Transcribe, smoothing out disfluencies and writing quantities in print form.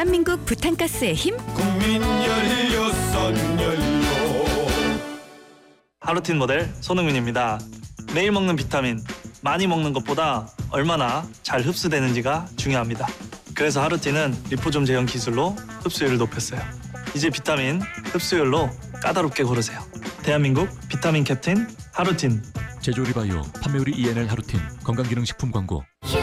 대한민국 부탄가스의 힘 국민 연료 선연료. 하루틴 모델 손흥민입니다. 매일 먹는 비타민, 많이 먹는 것보다 얼마나 잘 흡수되는지가 중요합니다. 그래서 하루틴은 리포좀 제형 기술로 흡수율을 높였어요. 이제 비타민 흡수율로 까다롭게 고르세요. 대한민국 비타민 캡틴 하루틴. 제조리바이오 판매우리 ENL 하루틴 건강기능식품 광고.